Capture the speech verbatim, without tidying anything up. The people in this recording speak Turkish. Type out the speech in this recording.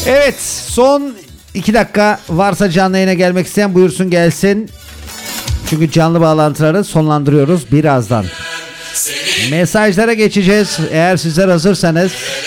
Evet, son iki dakika varsa canlı yayına gelmek isteyen buyursun gelsin. Çünkü canlı bağlantıları sonlandırıyoruz birazdan. Mesajlara geçeceğiz. Eğer sizler hazırsanız